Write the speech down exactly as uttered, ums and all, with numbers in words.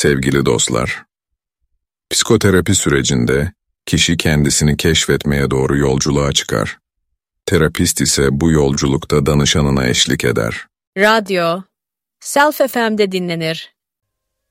Sevgili dostlar, psikoterapi sürecinde kişi kendisini keşfetmeye doğru yolculuğa çıkar. Terapist ise bu yolculukta danışanına eşlik eder. Radyo, Self F M'de dinlenir.